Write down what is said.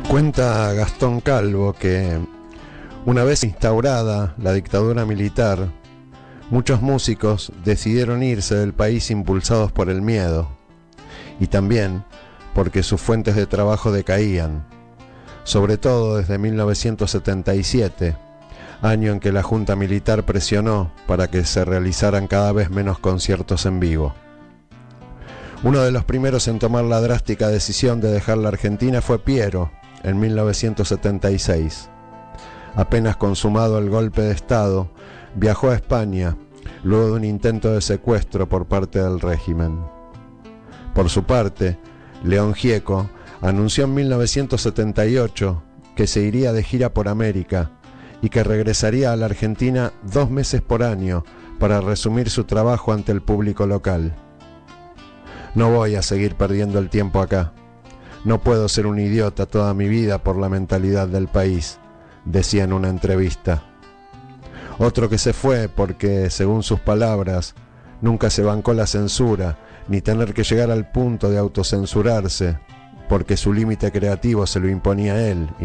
Cuenta Gastón Calvo que una vez instaurada la dictadura militar, muchos músicos decidieron irse del país impulsados por el miedo y también porque sus fuentes de trabajo decaían, sobre todo desde 1977, año en que la Junta Militar presionó para que se realizaran cada vez menos conciertos en vivo. Uno de los primeros en tomar la drástica decisión de dejar la Argentina fue Piero, en 1976. Apenas consumado el golpe de Estado, viajó a España, luego de un intento de secuestro por parte del régimen. Por su parte, León Gieco anunció en 1978 que se iría de gira por América y que regresaría a la Argentina 2 meses por año para resumir su trabajo ante el público local. No voy a seguir perdiendo el tiempo acá. No puedo ser un idiota toda mi vida por la mentalidad del país, decía en una entrevista. Otro que se fue porque, según sus palabras, nunca se bancó la censura, ni tener que llegar al punto de autocensurarse, porque su límite creativo se lo imponía él